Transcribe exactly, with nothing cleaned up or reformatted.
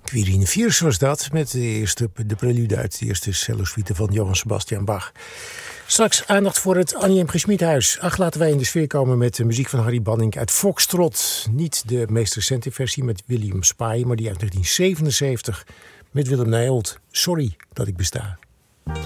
Quirine Viers was dat, met de eerste de prelude uit de eerste cellosuite van Johann Sebastian Bach. Straks aandacht voor het Annie M. G. Schmidhuis. Ach, laten wij in de sfeer komen met de muziek van Harry Banning uit Foxtrot. Niet de meest recente versie met William Spy, maar die uit negentien zevenenzeventig met Willem Nijholt. Sorry dat ik besta.